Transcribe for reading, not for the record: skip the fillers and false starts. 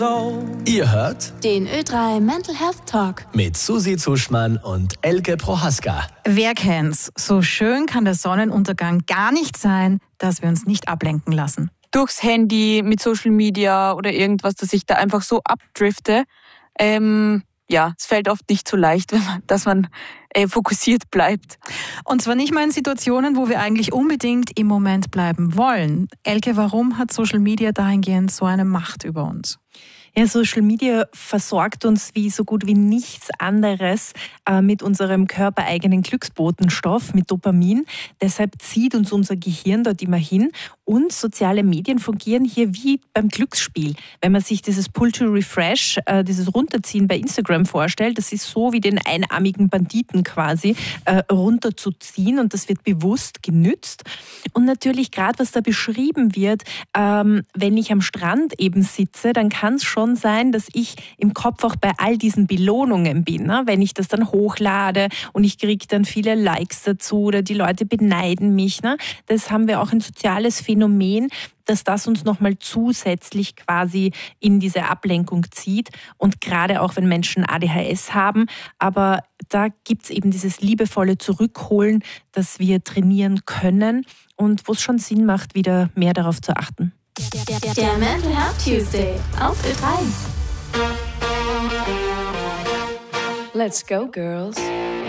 Ihr hört den Ö3 Mental Health Talk mit Susi Zuschmann und Elke Prohaska. Wer kennt's? So schön kann der Sonnenuntergang gar nicht sein, dass wir uns nicht ablenken lassen. Durchs Handy, mit Social Media oder irgendwas, dass ich da einfach so abdrifte. Es fällt oft nicht so leicht, dass man fokussiert bleibt. Und zwar nicht mal in Situationen, wo wir eigentlich unbedingt im Moment bleiben wollen. Elke, warum hat Social Media dahingehend so eine Macht über uns? Ja, Social Media versorgt uns wie so gut wie nichts anderes mit unserem körpereigenen Glücksbotenstoff, mit Dopamin. Deshalb zieht uns unser Gehirn dort immer hin. Und soziale Medien fungieren hier wie beim Glücksspiel. Wenn man sich dieses Pull to Refresh, dieses Runterziehen bei Instagram vorstellt, das ist so wie den einarmigen Banditen quasi runterzuziehen, und das wird bewusst genützt. Und natürlich gerade, was da beschrieben wird, wenn ich am Strand eben sitze, dann kann es schon sein, dass ich im Kopf auch bei all diesen Belohnungen bin. Ne? Wenn ich das dann hochlade und ich kriege dann viele Likes dazu oder die Leute beneiden mich. Ne? Das haben wir auch ein soziales Phänomen, dass das uns nochmal zusätzlich quasi in diese Ablenkung zieht. Und gerade auch, wenn Menschen ADHS haben. Aber da gibt es eben dieses liebevolle Zurückholen, das wir trainieren können und wo es schon Sinn macht, wieder mehr darauf zu achten. Der Mental Health Tuesday auf Ö3. Let's go, girls.